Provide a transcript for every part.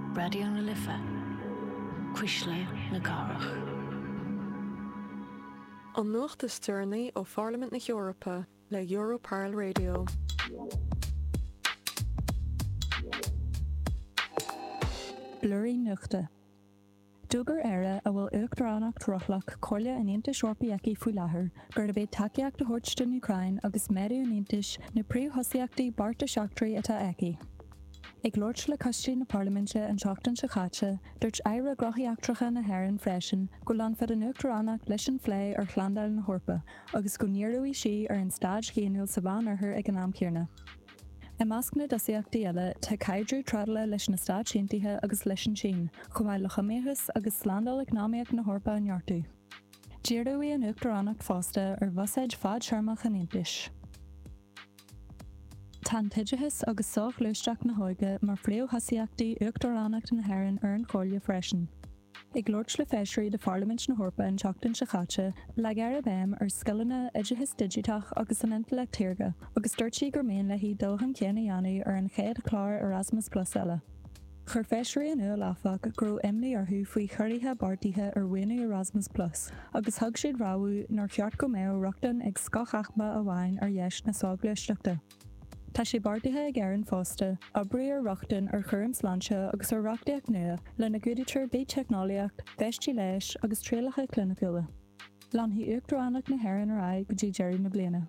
Radio na Lifa. Quisle na Garach. An nuachta stearnaí ó Parliament na Eorpa le Europarl Radio. Blurry nuachta. Dúgur éire a bhfuil uachtaránach trochlach coile in Aontais Eorpaíochtaí faoi láthair gur a bheith takeíocht de thuirt in Ucrain agus méadú in Aontais na príomh-thosaíochtaí Bárta Seachtraí atá aici. Ag lóirt le costí na Parlamente an seachtain sa chaite, dúirt éire grochaíochtracha na hÉireann freisin go landfead an uachtaránach leis an phlé ar chlandáil na Horpa, agus go níorúí si ar an stáid chéanúil sa bhain orthu ag an amcéarna. I meascna dosíochtaí eile tá caidreú tradala leis na stáid sinntaithe agus leis an sin, chomh maith le chaméthas agus slándal economiaach na Horpa an Neartú. Díreúí an uachtaránach fásta ar bhusaid fad searmach an Aontais. Tá tiidethas agus sách luisteach na Hóige mar phríomh-thosaíochtaí uachtaránach na hÉireann ar an chomhairle freisin. Ag lóirt le feisirí de Parliament na Horpa an seachtain sa chaite le gar bhéim ar scileanna idithis digitach agus an intellect tíorga, agus dúirtí gur mbeadh le hí dulhan céanna dhéanamh ar an chéad chlár Erasmus+ eile. Chur feisirí an uail áfach grú imní orthu faoi choirtithe bartaithe ar bhaoinú Erasmus+, agus thug siad ráú nar cheart go mbeadh ruachtain ag scachachba a bhain ar dheis na ságluisteachta. Tá sé bartaithe ag éireann fásta, oibriú ar ruachtain ar chuireann sláinte agus ar reachtaíocht nua le na gcuidiúir bé teicneolaíocht, feistí leis agus tréalacha clinicúla. Leanfaí uachtaránach na hÉireann ar aghaidh go dtí deireadh na bliana.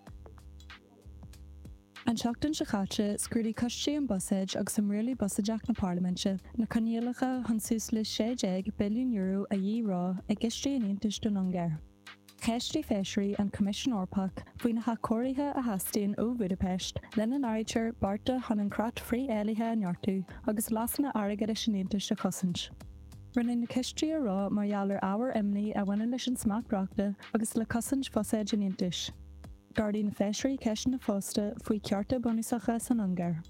An seachtain sa chaite scrúdaí costí an busaid agus an rialaí busaideach na Parlamente na coníalacha hansús le 60 billiún euro a dhí rá ag gistí in Aontais don Longair. Ceistí feisirí an Commission Orpach faoin na chacóirithe a hastíonn ó Budapest lena an áirítear Bárta chun an crat frí éalaithe an Neartú agus lasna airgad is an Aontais a chosint. Rinne na ceistí a rá mar gheallar ábhar imní a bhaine leis an smachtreachta agus le cosint fosaid in Aontais. Gardaí na feisirí ceisina fásta faoi cearta bonusacha san Longair.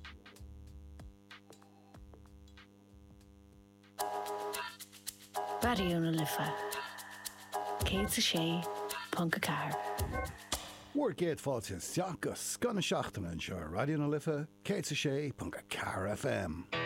Radio na Lifa. Céad sa sé, Punca Car. War géad fáilte seachas scanna seachtainna an seo Radio na Lifa, Céad sa sé, Punca Car FM.